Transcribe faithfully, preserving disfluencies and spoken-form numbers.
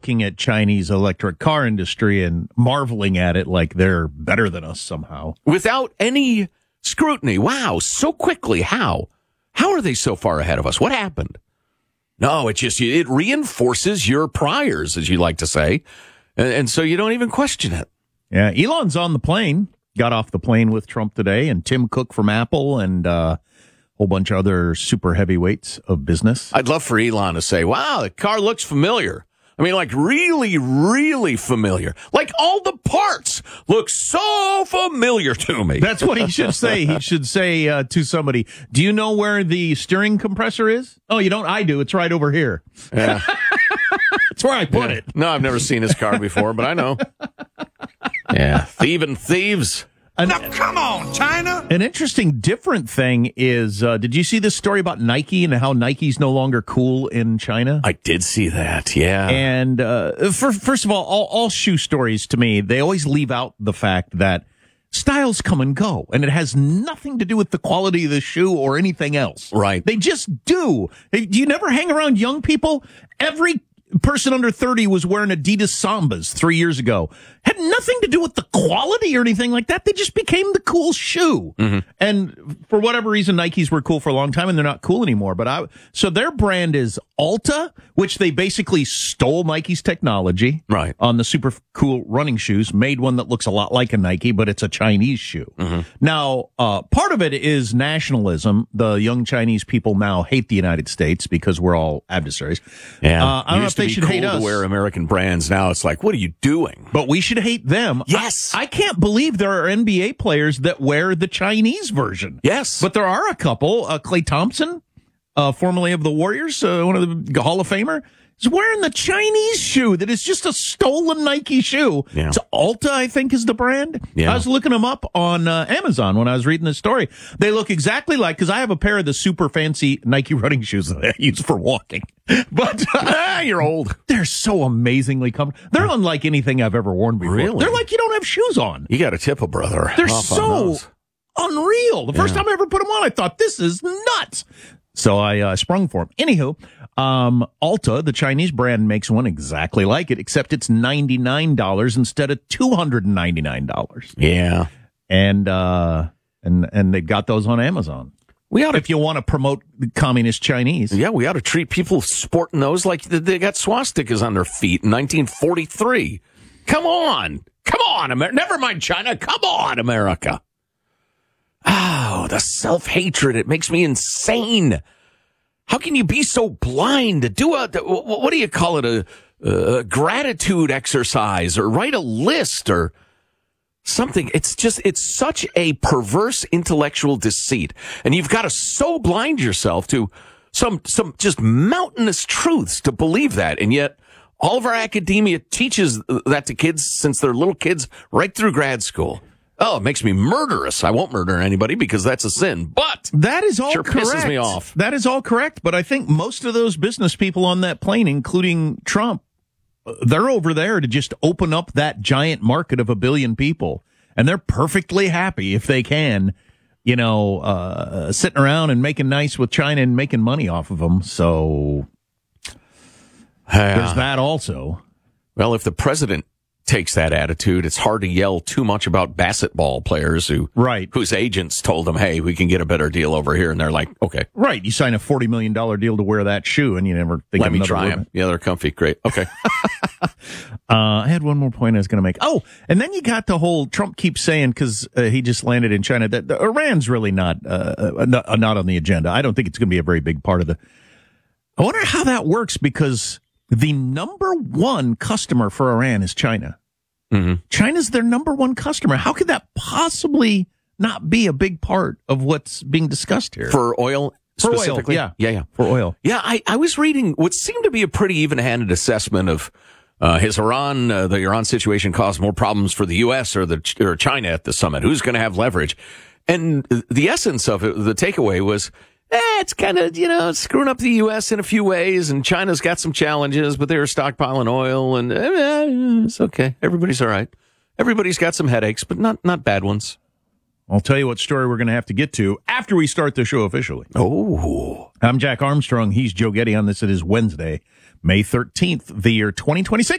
looking at Chinese electric car industry and marveling at it like they're better than us somehow. Without any scrutiny. Wow, so quickly. How? How are they so far ahead of us? What happened? No, it just, it reinforces your priors, as you like to say. And, and so you don't even question it. Yeah, Elon's on the plane. Got off the plane with Trump today, and Tim Cook from Apple, and uh, a whole bunch of other super heavyweights of business. I'd love for Elon to say, wow, the car looks familiar. I mean, like really, really familiar. Like all the parts look so familiar to me. That's what he should say. He should say uh, to somebody, do you know where the steering compressor is? Oh, you don't? I do. It's right over here. Yeah. That's where I put yeah. it. No, I've never seen his car before, but I know. Yeah. Thieving thieves. An, now, come on, China. An interesting, different thing is, uh, did you see this story about Nike and how Nike's no longer cool in China? I did see that, yeah. And uh, for, first of all, all, all shoe stories to me, they always leave out the fact that styles come and go, and it has nothing to do with the quality of the shoe or anything else. Right. They just do. Do you never hang around young people? Every person under thirty was wearing Adidas Sambas three years ago. Had nothing to do with the quality or anything like that. They just became the cool shoe. Mm-hmm. And for whatever reason, Nikes were cool for a long time, and they're not cool anymore. But I, so their brand is Alta, which they basically stole Nike's technology right. on the super cool running shoes, made one that looks a lot like a Nike, but it's a Chinese shoe. Mm-hmm. Now, uh, part of it is nationalism. The young Chinese people now hate the United States because we're all adversaries. Yeah. Uh, I don't know if they should cool hate us. To wear American brands. Now it's like, what are you doing? But we should hate them. Yes. I, I can't believe there are N B A players that wear the Chinese version. Yes. But there are a couple. Uh, Klay Thompson, uh, formerly of the Warriors, uh, one of the Hall of Famer, is wearing the Chinese shoe that is just a stolen Nike shoe. Yeah. It's Alta, I think, is the brand. Yeah. I was looking them up on uh, Amazon when I was reading the story. They look exactly like, because I have a pair of the super fancy Nike running shoes that I use for walking. But uh, you're old. They're so amazingly comfortable. They're unlike anything I've ever worn before. Really? They're like you don't have shoes on. You got to tip a brother. They're off so unreal. The first Yeah. time I ever put them on, I thought, this is nuts. So I uh, sprung for them. Anywho, um, Alta, the Chinese brand, makes one exactly like it, except it's ninety-nine dollars instead of two hundred ninety-nine dollars. Yeah. And, uh, and, and they got those on Amazon. We ought to, If you want to promote the communist Chinese. yeah, we ought to treat people sporting those like they got swastikas on their feet in nineteen forty-three. Come on. Come on, America. Never mind China. Come on, America. Oh, the self-hatred. It makes me insane. How can you be so blind to do a, what do you call it, a, a gratitude exercise or write a list or something? It's just, it's such a perverse intellectual deceit. And you've got to so blind yourself to some, some just mountainous truths to believe that. And yet all of our academia teaches that to kids since they're little kids right through grad school. Oh, it makes me murderous. I won't murder anybody because that's a sin. But that is all sure correct. pisses me off. That is all correct. But I think most of those business people on that plane, including Trump, they're over there to just open up that giant market of a billion people. And they're perfectly happy if they can, you know, uh, sitting around and making nice with China and making money off of them. So yeah. There's that also. Well, if the president takes that attitude, it's hard to yell too much about basketball players who, right, whose agents told them, hey, we can get a better deal over here. And they're like, okay. Right. You sign a forty million dollars deal to wear that shoe and you never think Let of me another try word. them. Yeah, they're comfy. Great. Okay. uh, I had one more point I was going to make. Oh, and then you got the whole Trump keeps saying, because uh, he just landed in China, that the, Iran's really not, uh, not, not on the agenda. I don't think it's going to be a very big part of the. I wonder how that works, because the number one customer for Iran is China. Mm-hmm. China's their number one customer. How could that possibly not be a big part of what's being discussed here? For oil For oil, specifically? yeah. Yeah, yeah. For oil. Yeah, I, I was reading what seemed to be a pretty even-handed assessment of uh, has Iran, uh, the Iran situation caused more problems for the U S or the or China at the summit? Who's going to have leverage? And the essence of it, the takeaway was, eh, it's kind of, you know, screwing up the U S in a few ways, and China's got some challenges, but they're stockpiling oil, and eh, it's okay. Everybody's all right. Everybody's got some headaches, but not, not bad ones. I'll tell you what story we're going to have to get to after we start the show officially. Oh. I'm Jack Armstrong. He's Joe Getty on this. It is Wednesday, May thirteenth, the year twenty twenty-six.